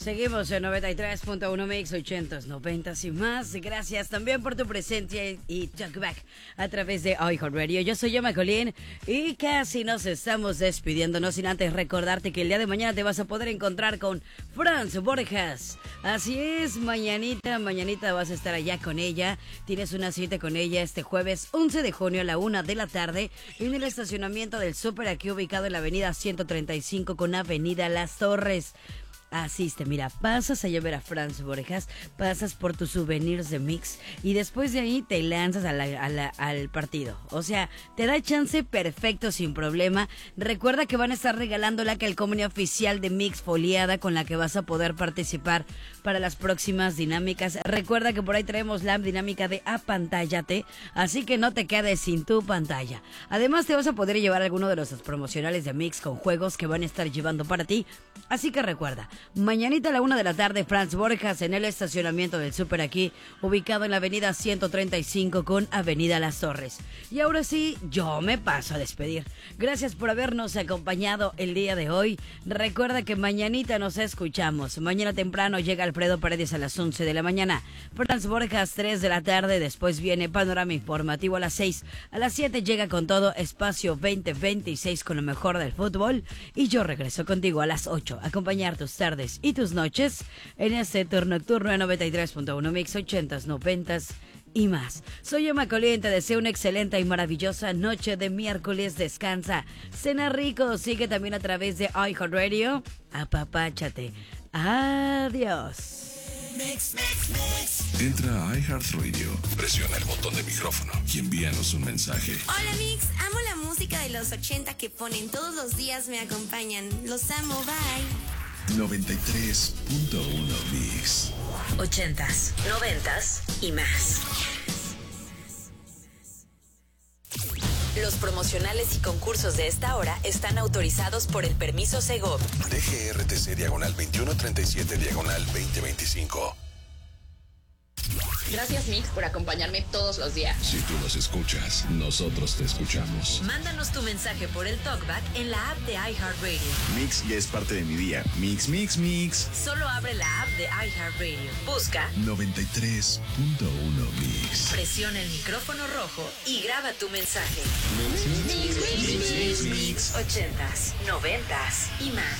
Seguimos en 93.1 Mix, 80s, 90s y más. Gracias también por tu presencia y talkback a través de iHeartRadio. Yo soy Yoma Colín y casi nos estamos despidiendo, no sin antes recordarte que el día de mañana te vas a poder encontrar con Franz Borjas. Así es, mañanita vas a estar allá con ella. Tienes una cita con ella este jueves 11 de junio a la 1 de la tarde en el estacionamiento del Súper, aquí ubicado en la avenida 135 con avenida Las Torres. Asiste, mira, pasas a ver a Franz Borjas, pasas por tus souvenirs de Mix y después de ahí te lanzas al partido. O sea, te da chance perfecto, sin problema. Recuerda que van a estar regalando la calcomanía oficial de Mix foliada con la que vas a poder participar para las próximas dinámicas. Recuerda que por ahí traemos la dinámica de apantállate, así que no te quedes sin tu pantalla. Además te vas a poder llevar alguno de los promocionales de Mix con juegos que van a estar llevando para ti. Así que recuerda, mañanita a la 1 de la tarde, Franz Borjas en el estacionamiento del Súper, aquí ubicado en la avenida 135 con avenida Las Torres. Y ahora sí, yo me paso a despedir. Gracias por habernos acompañado el día de hoy. Recuerda que mañanita nos escuchamos. Mañana temprano llega Alfredo Paredes a las 11 de la mañana. Franz Borjas 3 de la tarde. Después viene Panorama Informativo a las 6. A las 7 llega con todo Espacio 2026 con lo mejor del fútbol. Y yo regreso contigo a las 8. Acompañar tus tardes y tus noches en este tour nocturno de 93.1 Mix, 80s, 90s y más. Soy Emma Colín, te deseo una excelente y maravillosa noche de miércoles. Descansa, cena rico, sigue también a través de iHeartRadio. Apapáchate. Adiós. Mix. Entra a iHeartRadio, presiona el botón de micrófono y envíanos un mensaje. Hola Mix, amo la música de los 80 que ponen todos los días, me acompañan. Los amo, bye. 93.1 Mix. 80s, 90s y más. Los promocionales y concursos de esta hora están autorizados por el permiso Segov. DGRTC /2137/2025. Gracias Mix por acompañarme todos los días. Si tú nos escuchas, nosotros te escuchamos. Mándanos tu mensaje por el talkback en la app de iHeartRadio. Mix ya es parte de mi día. Mix. Solo abre la app de iHeartRadio. Busca 93.1 Mix. Presiona el micrófono rojo y graba tu mensaje. Mix. 80s, 90s y más.